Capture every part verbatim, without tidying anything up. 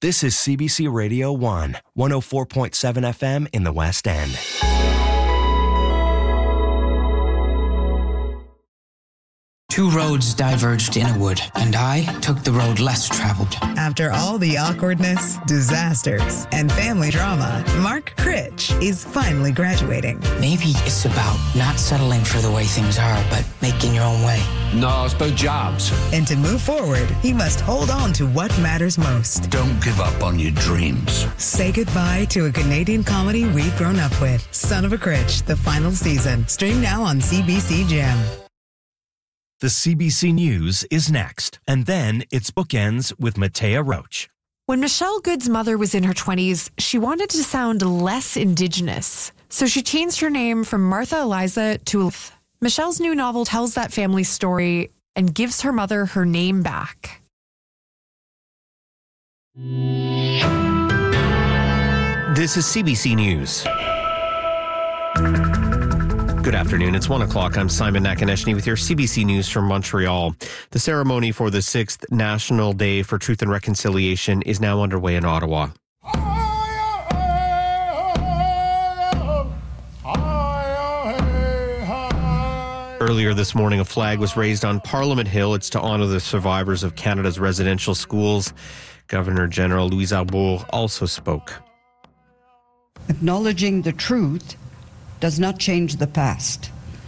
This is C B C Radio one, one oh four point seven F M in the West End. Two roads diverged in a wood, and I took the road less traveled. After all the awkwardness, disasters, and family drama, Mark Critch is finally graduating. Maybe it's about not settling for the way things are, but making your own way. No, it's about jobs. And to move forward, he must hold on to what matters most. Don't give up on your dreams. Say goodbye to a Canadian comedy we've grown up with. Son of a Critch, the final season. Stream now on C B C Gem. The C B C News is next, and then it's Bookends with Matea Roach. When Michelle Good's mother was in her twenties, she wanted to sound less Indigenous, so she changed her name from Martha Eliza to Elizabeth. Michelle's new novel tells that family story and gives her mother her name back. This is C B C News. Good afternoon. It's one o'clock. I'm Simon Nakaneshny with your C B C News from Montreal. The ceremony for the sixth National Day for Truth and Reconciliation is now underway in Ottawa. Earlier this morning, a flag was raised on Parliament Hill. It's to honor the survivors of Canada's residential schools. Governor General Louise Arbour also spoke. Acknowledging the truth does not change the past.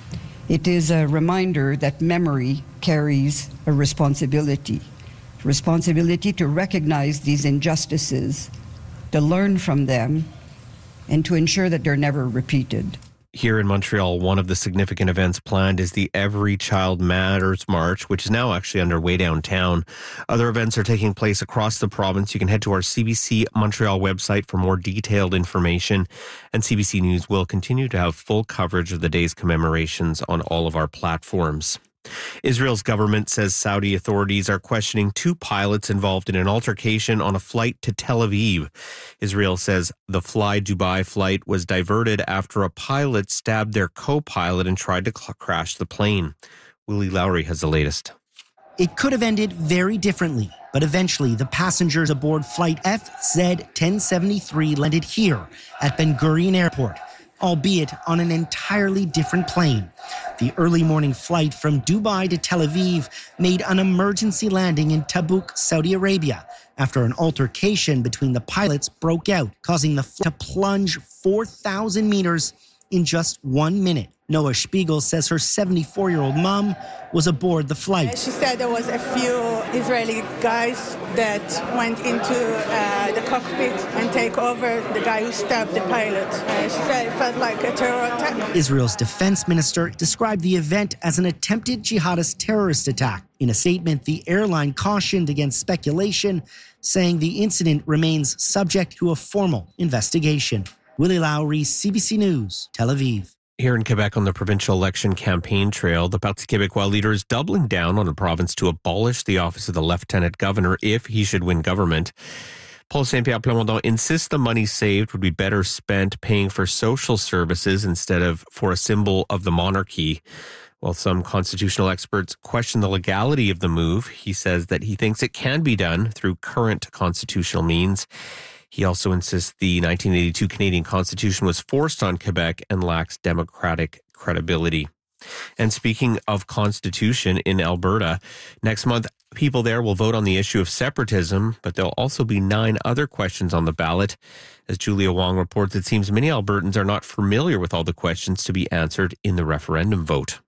It is a reminder that memory carries a responsibility. Responsibility to recognize these injustices, to learn from them, and to ensure that they're never repeated. Here in Montreal, one of the significant events planned is the Every Child Matters March, which is now actually underway downtown. Other events are taking place across the province. You can head to our C B C Montreal website for more detailed information. And C B C News will continue to have full coverage of the day's commemorations on all of our platforms. Israel's government says Saudi authorities are questioning two pilots involved in an altercation on a flight to Tel Aviv. Israel says the Fly Dubai flight was diverted after a pilot stabbed their co-pilot and tried to cl- crash the plane. Willie Lowry has the latest. It could have ended very differently, but eventually the passengers aboard flight F Z ten seventy-three landed here at Ben Gurion Airport, albeit on an entirely different plane. The early morning flight from Dubai to Tel Aviv made an emergency landing in Tabuk, Saudi Arabia, after an altercation between the pilots broke out, causing the flight to plunge four thousand meters in just one minute. Noah Spiegel says her seventy-four-year-old mom was aboard the flight. She said there was a few Israeli guys that went into uh, the cockpit and take over the guy who stabbed the pilot. Uh, she said it felt like a terror attack. Israel's defense minister described the event as an attempted jihadist terrorist attack. In a statement, the airline cautioned against speculation, saying the incident remains subject to a formal investigation. Willie Lowry, C B C News, Tel Aviv. Here in Quebec on the provincial election campaign trail, the Parti Québécois leader is doubling down on the province to abolish the office of the lieutenant governor if he should win government. Paul Saint-Pierre Plamondon insists the money saved would be better spent paying for social services instead of for a symbol of the monarchy. While some constitutional experts question the legality of the move, he says that he thinks it can be done through current constitutional means. He also insists the nineteen eighty-two Canadian Constitution was forced on Quebec and lacks democratic credibility. And speaking of Constitution in Alberta, next month, people there will vote on the issue of separatism, but there'll also be nine other questions on the ballot. As Julia Wong reports, it seems many Albertans are not familiar with all the questions to be answered in the referendum vote.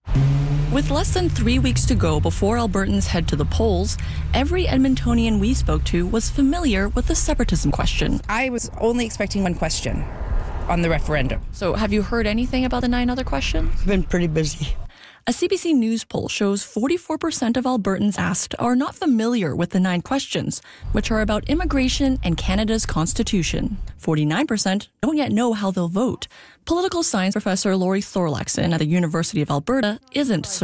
With less than three weeks to go before Albertans head to the polls, every Edmontonian we spoke to was familiar with the separatism question. I was only expecting one question on the referendum. So have you heard anything about the nine other questions? I've been pretty busy. A C B C News poll shows forty-four percent of Albertans asked are not familiar with the nine questions, which are about immigration and Canada's constitution. forty-nine percent don't yet know how they'll vote. Political science professor Laurie Thorlaxon at the University of Alberta isn't surprised.